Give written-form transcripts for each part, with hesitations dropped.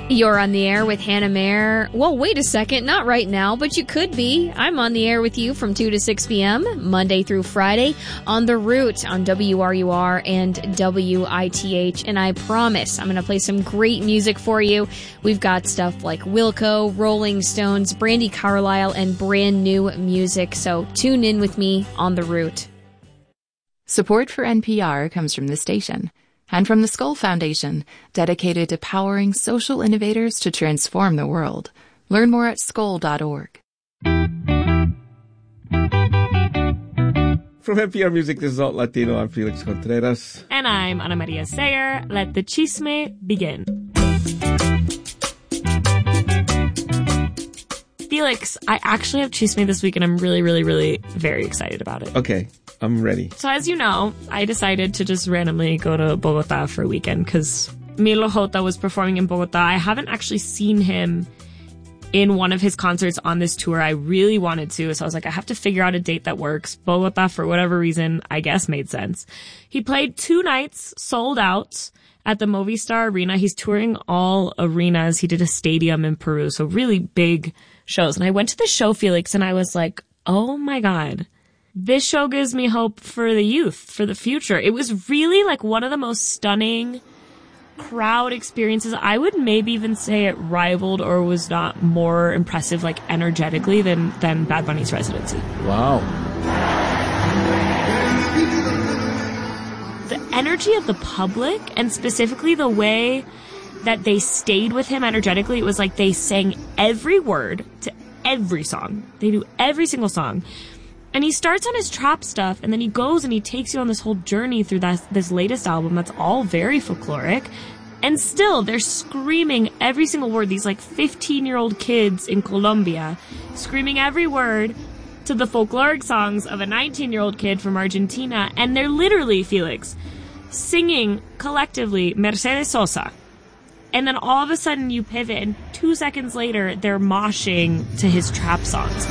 You're on the air with Hannah Mayer. Well, wait a second, not right now, but you could be. I'm on the air with you from 2 to 6 p.m., Monday through Friday, on The Root on WRUR and WITH. And I promise I'm going to play some great music for you. We've got stuff like Wilco, Rolling Stones, Brandi Carlile, and brand new music. So tune in with me on The Root. Support for NPR comes from this station and from the Skoll Foundation, dedicated to powering social innovators to transform the world. Learn more at skoll.org. From NPR Music, this is Alt Latino. I'm Felix Contreras. And I'm Ana Maria Sayer. Let the chisme begin. Felix, I actually have chisme this week, and I'm really very excited about it. Okay. I'm ready. So as you know, I decided to just randomly go to Bogota for a weekend because Milo J was performing in Bogota. I haven't actually seen him in one of his concerts on this tour. I really wanted to, so I was like, I have to figure out a date that works. Bogota, for whatever reason, I guess made sense. He played 2 nights, sold out, at the Movistar Arena. He's touring all arenas. He did a stadium in Peru, so really big shows. And I went to the show, Felix, and I was like, oh my God. This show gives me hope for the youth, for the future. It was really like one of the most stunning crowd experiences. I would maybe even say it rivaled or was not more impressive, like energetically, than Bad Bunny's residency. Wow. The energy of the public, and specifically the way that they stayed with him energetically, it was like they sang every word to every song. They knew every single song. And he starts on his trap stuff, and then he goes and he takes you on this whole journey through this latest album that's all very folkloric. And still, they're screaming every single word. These, like, 15-year-old kids in Colombia screaming every word to the folkloric songs of a 19-year-old kid from Argentina. And they're literally, Felix, singing collectively Mercedes Sosa. And then all of a sudden you pivot, and 2 seconds later, they're moshing to his trap songs.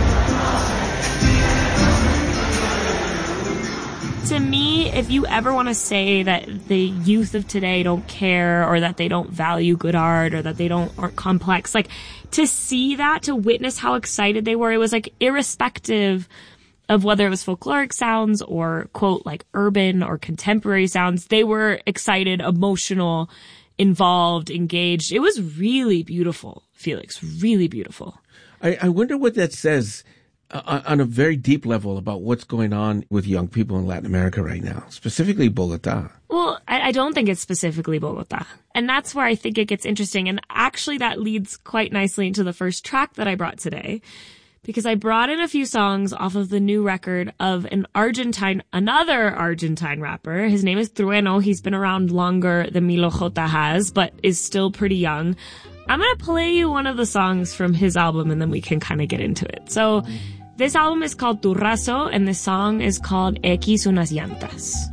To me, if you ever want to say that the youth of today don't care, or that they don't value good art, or that they aren't complex, like, to see that, to witness how excited they were, it was like irrespective of whether it was folkloric sounds or, quote, like urban or contemporary sounds, they were excited, emotional, involved, engaged. It was really beautiful, Felix, really beautiful. I wonder what that says on a very deep level about what's going on with young people in Latin America right now, specifically Bogota. Well, I don't think it's specifically Bogota. And that's where I think it gets interesting. And actually that leads quite nicely into the first track that I brought today, because I brought in a few songs off of the new record of another Argentine rapper. His name is Trueno. He's been around longer than Milo J has, but is still pretty young. I'm going to play you one of the songs from his album, and then we can kind of get into it. So this album is called Turrazo, and the song is called X unas llantas.